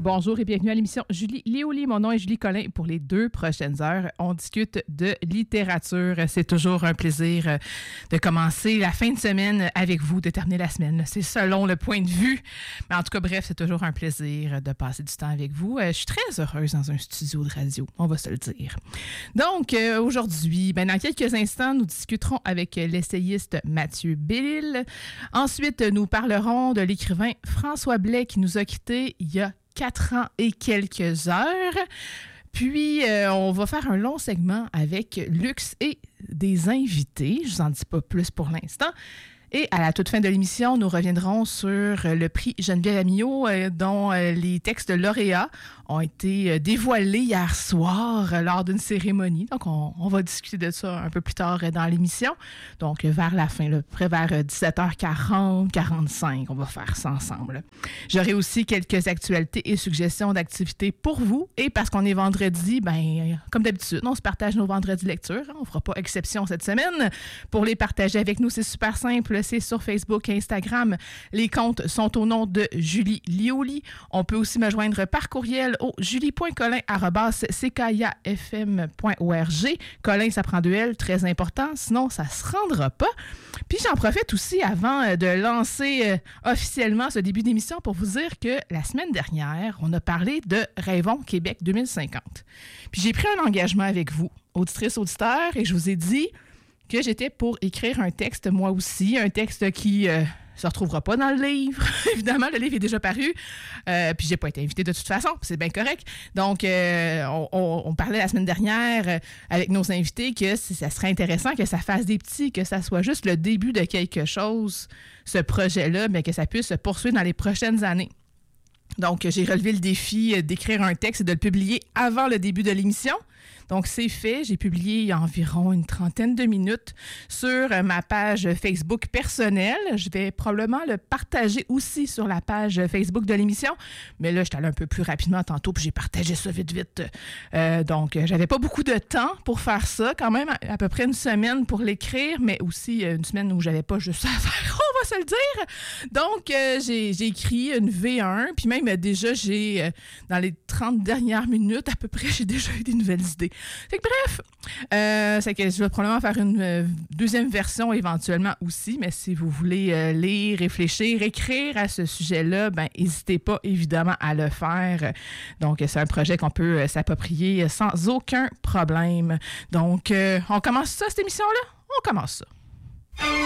Bonjour et bienvenue à l'émission Julie Léauli. Mon nom est Julie Collin. Pour les 2 prochaines heures, on discute de littérature. C'est toujours un plaisir de commencer la fin de semaine avec vous, de terminer la semaine. C'est selon le point de vue. Mais en tout cas, bref, c'est toujours un plaisir de passer du temps avec vous. Je suis très heureuse dans un studio de radio, on va se le dire. Donc, aujourd'hui, dans quelques instants, nous discuterons avec l'essayiste Mathieu Bellil. Ensuite, nous parlerons de l'écrivain François Blais qui nous a quittés il y a 4 ans et quelques heures. Puis, on va faire un long segment avec Luxe et des invités. Je vous en dis pas plus pour l'instant. Et à la toute fin de l'émission, nous reviendrons sur le prix Geneviève Amillot, dont les textes lauréats ont été dévoilés hier soir lors d'une cérémonie. Donc, on va discuter de ça un peu plus tard dans l'émission. Donc, vers la fin, près vers 17h40, 45, on va faire ça ensemble. J'aurai aussi quelques actualités et suggestions d'activités pour vous. Et parce qu'on est vendredi, comme d'habitude, on se partage nos vendredis lectures. On ne fera pas exception cette semaine. Pour les partager avec nous, c'est super simple. C'est sur Facebook et Instagram. Les comptes sont au nom de Julie Léauli. On peut aussi me joindre par courriel au julie.colin@ckiafm.org. Colin, ça prend 2 L, très important, sinon ça se rendra pas. Puis j'en profite aussi avant de lancer officiellement ce début d'émission pour vous dire que la semaine dernière, on a parlé de Rêvons Québec 2050. Puis j'ai pris un engagement avec vous, auditrices, auditeurs, et je vous ai dit que j'étais pour écrire un texte, moi aussi, un texte qui ne se retrouvera pas dans le livre. Évidemment, le livre est déjà paru, puis j'ai pas été invitée de toute façon, c'est bien correct. Donc, on parlait la semaine dernière avec nos invités que ça serait intéressant que ça fasse des petits, que ça soit juste le début de quelque chose, ce projet-là, mais que ça puisse se poursuivre dans les prochaines années. Donc, j'ai relevé le défi d'écrire un texte et de le publier avant le début de l'émission. Donc, c'est fait. J'ai publié il y a environ une 30aine de minutes sur ma page Facebook personnelle. Je vais probablement le partager aussi sur la page Facebook de l'émission. Mais là, je suis allée un peu plus rapidement tantôt, puis j'ai partagé ça vite. Donc, j'avais pas beaucoup de temps pour faire ça. Quand même, à peu près une semaine pour l'écrire, mais aussi une semaine où j'avais pas juste ça à faire, on va se le dire. Donc, j'ai écrit une V1, puis même déjà, dans les 30 dernières minutes, à peu près, j'ai déjà eu des nouvelles idées. Fait que bref, c'est que je vais probablement faire une deuxième version éventuellement aussi, mais si vous voulez lire, réfléchir, écrire à ce sujet-là, n'hésitez pas évidemment à le faire. Donc, c'est un projet qu'on peut s'approprier sans aucun problème. Donc, on commence ça, cette émission-là? On commence ça.